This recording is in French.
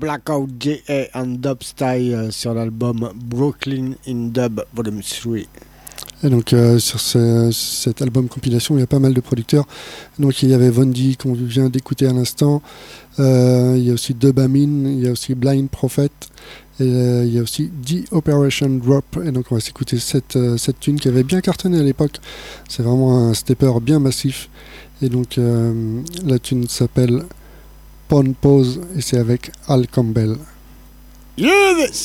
Blackout J.A. and Dub Style sur l'album Brooklyn in Dub Volume 3. Et donc sur cet album compilation, il y a pas mal de producteurs. Donc il y avait Vondi qu'on vient d'écouter à l'instant. Il y a aussi Dubamine, il y a aussi Blind Prophet. Et il y a aussi The Operation Drop. Et donc on va s'écouter cette tune qui avait bien cartonné à l'époque. C'est vraiment un stepper bien massif. Et donc la tune s'appelle Pon Pose et c'est avec Al Campbell. Yeah,